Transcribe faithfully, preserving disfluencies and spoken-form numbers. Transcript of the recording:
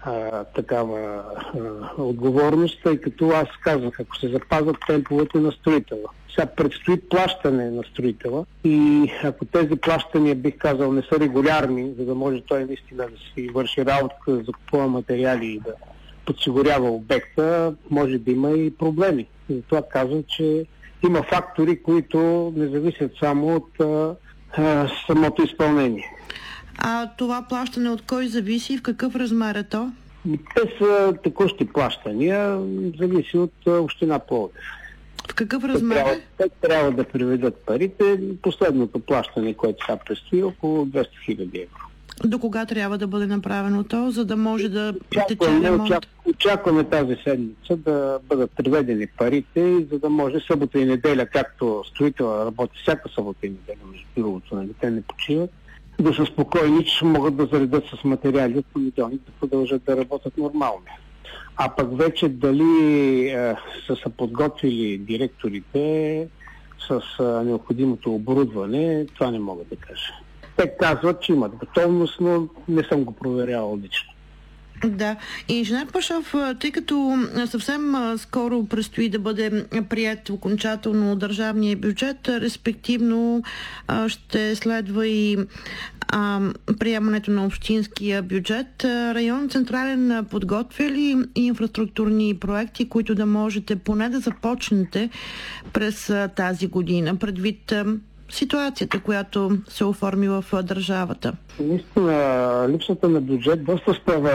а, такава а, отговорност, тъй като аз казах, ако се запазват темповете на строителя. Сега предстои плащане на строителя и ако тези плащания, бих казал, не са регулярни, за да може той наистина да си върши работа, да закупува материали и да подсигурява обекта, може да има и проблеми. И затова казвам, че има фактори, които не зависят само от а, а, самото изпълнение. А това плащане от кой зависи и в какъв размер е то? Те са текущи плащания, зависи от община Пловдив. В какъв размер? Те трябва, те трябва да приведат парите. Последното плащане, което сега предстои, около двеста хиляди евро. До кога трябва да бъде направено то, за да може да тече ремонт? Очакваме, очакваме тази седмица да бъдат приведени парите, и за да може събота и неделя, както строителя работи всяка събота и неделя, между другото, нали, те не почиват, да са спокойни, че ще могат да заредят с материали от понеделник, да продължат да работят нормално. А пък вече дали е, са се подготвили директорите с е, необходимото оборудване, това не мога да кажа. Те казват, че имат готовност, но не съм го проверявал лично. Да. Инженер Пашов, тъй като съвсем скоро предстои да бъде прият окончателно държавния бюджет, респективно ще следва и а, приемането на общинския бюджет, район Централен подготвя ли инфраструктурни проекти, които да можете поне да започнете през тази година, предвид ситуацията, която се оформи в държавата? Наистина, липсата на бюджет доста става